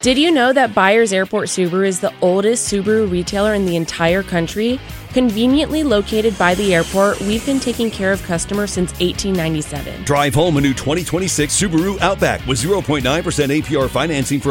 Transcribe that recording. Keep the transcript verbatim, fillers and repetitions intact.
Did you know that Byers Airport Subaru is the oldest Subaru retailer in the entire country? Conveniently located by the airport, we've been taking care of customers since eighteen ninety-seven. Drive home a new twenty twenty-six Subaru Outback with zero point nine percent A P R financing for